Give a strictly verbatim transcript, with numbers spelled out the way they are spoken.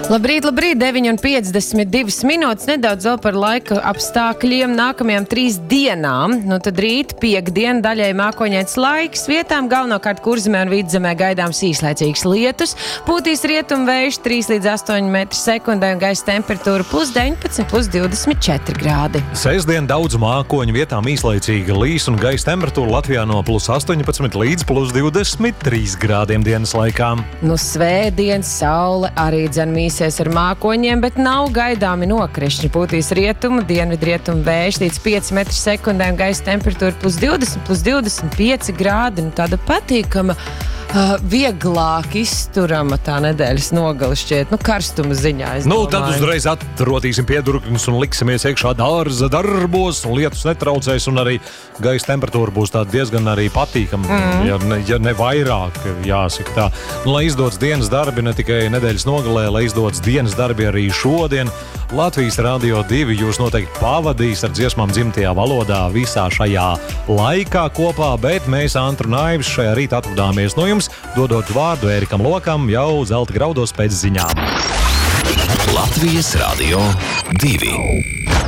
Labrīt, labrīt, deviņi un piecdesmit divas minūtes, nedaudz vēl par laika apstākļiem nākamajām trīs dienām. Nu tad rīt, piekdiena, daļai mākoņains laiks, vietām galvenokārt Kurzemē un Vidzemē gaidāms īslaicīgs lietus, pūtīs rietumvējš trīs līdz astoņi metri sekundē un gaisa temperatūra plus deviņpadsmit, plus divdesmit četri grādi. Sestdien daudz mākoņu, vietām īslaicīga līs un gaisa temperatūra Latvijā no plus astoņpadsmit līdz plus divdesmit trīs grādiem dienas laikā. Nu svētdien saule arī dzen mīs ar mākoņiem, bet nav gaidāmi nokrišņi. Pūtīs rietumu, dienvidrietumu vējš līdz pieci metri sekundē un gaisa temperatūra plus divdesmit, plus divdesmit pieci grādi. Nu, tāda patīkama, uh, vieglāk izturama tā nedēļas nogale šķiet. Nu, karstuma ziņā, es Nu, domāju. tad uzreiz atrotīsim piedurkņus un liksimies iekšā dārza darbos, un lietus netraucēs, un arī gaisa temperatūra būs tāda diezgan arī patīkama, mm. ja, ne, ja ne vairāk, jāsaka tā. Nu, lai izdodas dienas darbi ne tikai nedēļas nogalē, lai izdodas dienas darbi arī šodien. Latvijas Radio divi jūs noteikti pavadīs ar dziesmām dzimtajā valodā visā šajā laikā kopā, bet mēs Antru Naivs šajā rītā atvadāmies no jums, dodot vārdu Ērikam Lokam jau zelta graudos pēc ziņām. Latvijas Radio divi.